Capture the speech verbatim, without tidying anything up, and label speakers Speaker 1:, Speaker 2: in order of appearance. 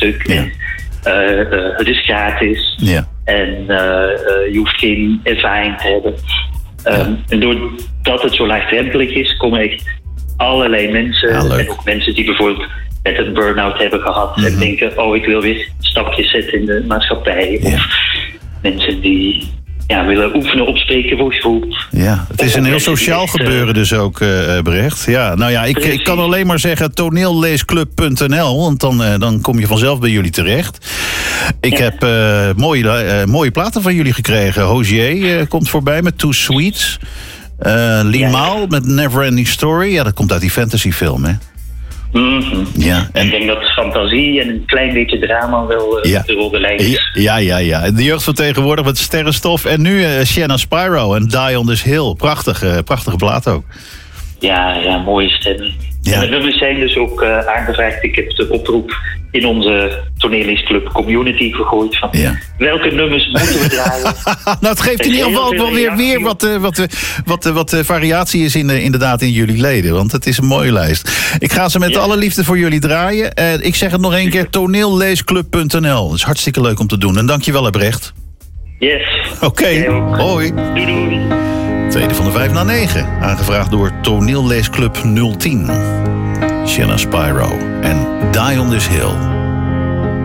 Speaker 1: stuk.
Speaker 2: Ja.
Speaker 1: En, uh, uh, het is gratis.
Speaker 2: Ja.
Speaker 1: En uh, uh, je hoeft geen ervaring te hebben. Um,
Speaker 2: Ja.
Speaker 1: En doordat het zo laagdrempelig is, komen echt allerlei mensen.
Speaker 2: Ja, leuk.
Speaker 1: En ook mensen die bijvoorbeeld net een burn-out hebben gehad.
Speaker 2: Mm-hmm.
Speaker 1: En denken, oh, ik wil weer stapjes zetten in de maatschappij.
Speaker 2: Ja.
Speaker 1: Of mensen die ja, willen oefenen op spreekgevoelsgroep.
Speaker 2: Ja, het is een heel sociaal gebeuren dus ook, uh, Brecht. Ja, nou ja, ik, ik kan alleen maar zeggen toneelleesclub punt n l, want dan, uh, dan kom je vanzelf bij jullie terecht. Ik
Speaker 1: Ja.
Speaker 2: heb uh, mooie, uh, mooie platen van jullie gekregen. Hozier uh, komt voorbij met Too Sweet. Uh, Limaal
Speaker 1: Ja.
Speaker 2: met Neverending Story. Ja, dat komt uit die fantasyfilm, hè?
Speaker 1: Mm-hmm.
Speaker 2: Ja, en
Speaker 1: Ik denk dat fantasie en een klein beetje drama wel uh,
Speaker 2: Ja.
Speaker 1: de rode lijn is.
Speaker 2: Ja, ja, ja. De jeugd van tegenwoordig met sterrenstof. En nu uh, Shanna Spyro en Die on This Hill. Prachtige, prachtige plaat ook.
Speaker 1: Ja, ja, mooie stemmen.
Speaker 2: Ja.
Speaker 1: En de nummers zijn dus ook uh, aangevraagd. Ik heb de oproep in onze toneelleesclub community gegooid van
Speaker 2: Ja.
Speaker 1: welke nummers moeten we draaien.
Speaker 2: Nou, het geeft in ieder geval ook wel weer, weer wat, uh, wat, uh, wat, uh, wat uh, variatie is in, uh, inderdaad in jullie leden. Want het is een mooie lijst. Ik ga ze met
Speaker 1: Ja.
Speaker 2: alle liefde voor jullie draaien. Uh, ik zeg het nog één keer, toneelleesclub punt n l. Dat is hartstikke leuk om te doen. En dankjewel, hè, Brecht.
Speaker 1: Yes.
Speaker 2: Oké, okay.
Speaker 1: Jij ook.
Speaker 2: Hoi.
Speaker 1: Doei doei.
Speaker 2: Tweede van de vijf na negen. Aangevraagd door Toneelleesclub nul tien. Shanna Spyro en Die on This Hill.